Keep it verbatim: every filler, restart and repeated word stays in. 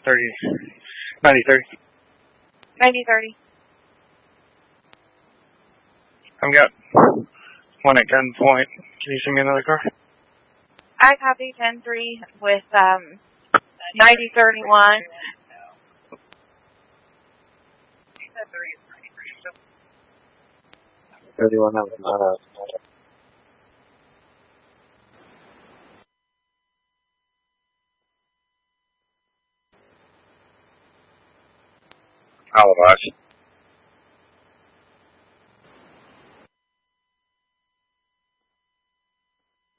thirty, ninety thirty. ninety thirty. I've got one at gunpoint. Can you send me another car? I copy ten three with um ninety thirty-one. thirty-one, that was not a... Calabash.